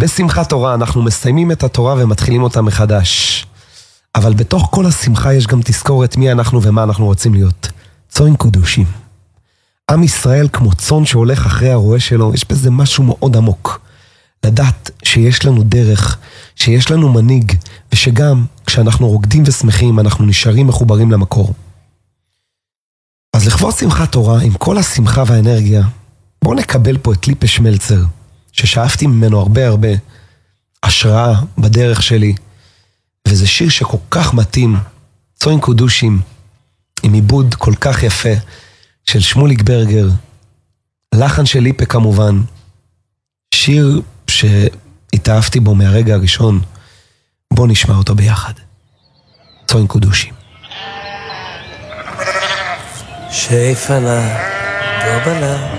בשמחת תורה אנחנו מסיימים את התורה ומתחילים אותה מחדש. אבל בתוך כל השמחה יש גם תזכורת מי אנחנו ומה אנחנו רוצים להיות. צאן קדושים. עם ישראל כמו צאן שהולך אחרי הרועה שלו, יש בזה משהו מאוד עמוק. לדעת שיש לנו דרך, שיש לנו מנהיג, ושגם כשאנחנו רוקדים ושמחים אנחנו נשארים מחוברים למקור. אז לכבוד שמחת תורה, עם כל השמחה והאנרגיה, בואו נקבל פה את ליפה שמלצר, ששאפתי ממנו הרבה השראה בדרך שלי, וזה שיר שכל כך מתאים, צאן קדושים, עם עיבוד כל כך יפה, של שמוליק ברגר, לחן של ליפה כמובן, שיר שהתאהבתי בו מהרגע הראשון. בואו נשמע אותו ביחד. צאן קדושים. שפלה, גובלה